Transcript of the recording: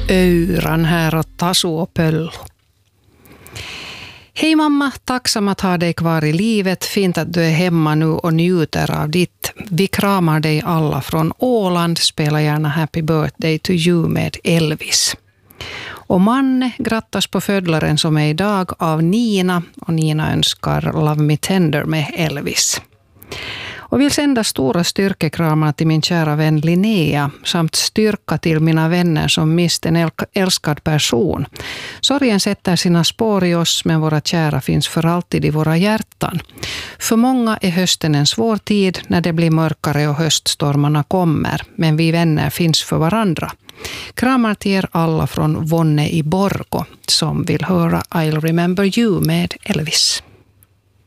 Öyran här och Tasu och Pöllu. Hej mamma, tacksam att ha dig kvar i livet. Fint att du är hemma nu och njuter av ditt. Vi kramar dig alla från Åland. Spela gärna Happy Birthday to you med Elvis. Och Manne grattas på födlaren som är idag av Nina. Och Nina önskar Love Me Tender med Elvis. Och vill sända stora styrkekramar till min kära vän Linnea samt styrka till mina vänner som mist en älskad person. Sorgen sätter sina spår i oss, men våra kära finns för alltid i våra hjärtan. För många är hösten en svår tid när det blir mörkare och höststormarna kommer, men vi vänner finns för varandra. Kramar till er alla från Vonne i Borgo som vill höra I'll Remember You med Elvis.